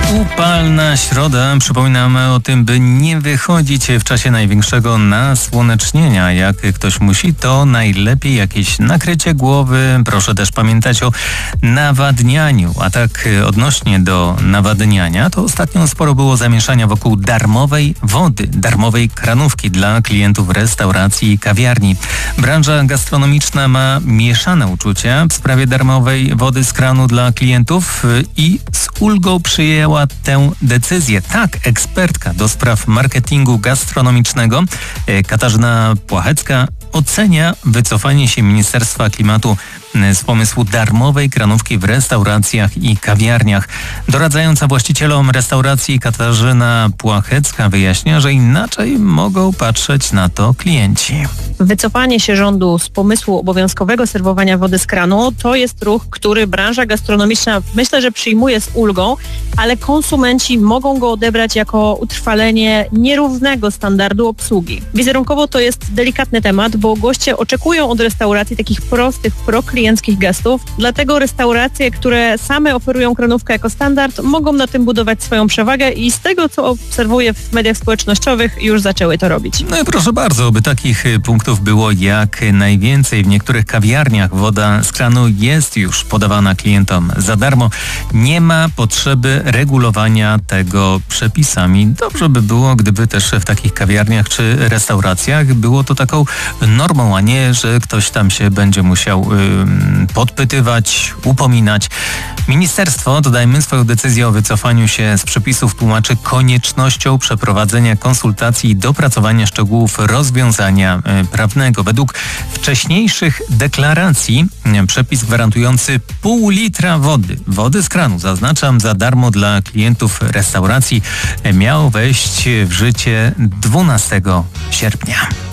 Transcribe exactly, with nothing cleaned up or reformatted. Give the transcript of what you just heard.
Upalna środa. Przypominamy o tym, by nie wychodzić w czasie największego nasłonecznienia. Jak ktoś musi, to najlepiej jakieś nakrycie głowy. Proszę też pamiętać o nawadnianiu. A tak odnośnie do nawadniania, to ostatnio sporo było zamieszania wokół darmowej wody, darmowej kranówki dla klientów restauracji i kawiarni. Branża gastronomiczna ma mieszane uczucia w sprawie darmowej wody z kranu dla klientów i z ulgą przyjęła tę decyzję. Tak, ekspertka do spraw marketingu gastronomicznego Katarzyna Płachecka ocenia wycofanie się Ministerstwa Klimatu z pomysłu darmowej kranówki w restauracjach i kawiarniach. Doradzająca właścicielom restauracji Katarzyna Płachecka wyjaśnia, że inaczej mogą patrzeć na to klienci. Wycofanie się rządu z pomysłu obowiązkowego serwowania wody z kranu to jest ruch, który branża gastronomiczna myślę, że przyjmuje z ulgą, ale konsumenci mogą go odebrać jako utrwalenie nierównego standardu obsługi. Wizerunkowo to jest delikatny temat, bo goście oczekują od restauracji takich prostych, proklienckich gestów, dlatego restauracje, które same oferują kranówkę jako standard, mogą na tym budować swoją przewagę i z tego, co obserwuję w mediach społecznościowych, już zaczęły to robić. No i proszę bardzo, by takich punktów było jak najwięcej. W niektórych kawiarniach woda z kranu jest już podawana klientom za darmo. Nie ma potrzeby regulowania tego przepisami. Dobrze by było, gdyby też w takich kawiarniach czy restauracjach było to taką normą, a nie, że ktoś tam się będzie musiał yy, podpytywać, upominać. Ministerstwo, dodajmy, swoją decyzję o wycofaniu się z przepisów tłumaczy koniecznością przeprowadzenia konsultacji i dopracowania szczegółów rozwiązania prawnego. Według wcześniejszych deklaracji przepis gwarantujący pół litra wody, wody z kranu, zaznaczam, za darmo dla klientów restauracji miał wejść w życie dwunastego sierpnia.